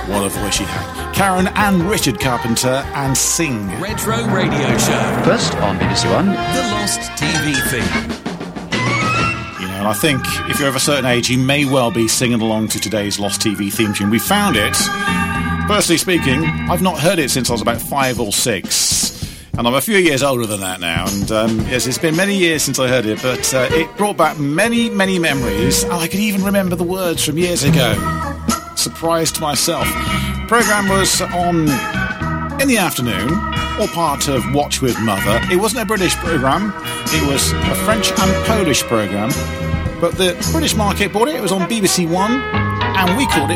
What a voice she had. Karen and Richard Carpenter and Sing. Retro Radio Show. First on BBC One, The Lost TV Theme. You know, and I think if you're of a certain age, you may well be singing along to today's Lost TV theme tune. We found it. Personally speaking, I've not heard it since I was about 5 or 6. And I'm a few years older than that now. And yes, it's been many years since I heard it, but it brought back many, many memories. And I can even remember the words from years ago. Surprised myself. Programme was on in the afternoon, or part of Watch with Mother. It wasn't a British programme. It was a French and Polish programme. But the British market bought it. It was on BBC One. And we called it